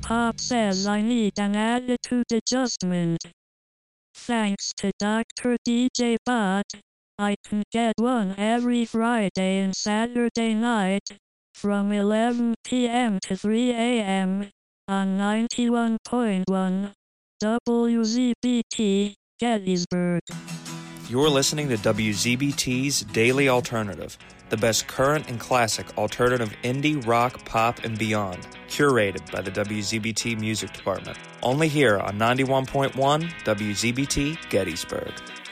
Pop says I need an attitude adjustment. Thanks to Dr. DJ Bot, I can get one every Friday and Saturday night from 11 p.m. to 3 a.m. on 91.1 WZBT Gettysburg. You're listening to WZBT's Daily Alternative, the best current and classic alternative indie, rock, pop, and beyond, curated by the WZBT Music Department. Only here on 91.1 WZBT Gettysburg.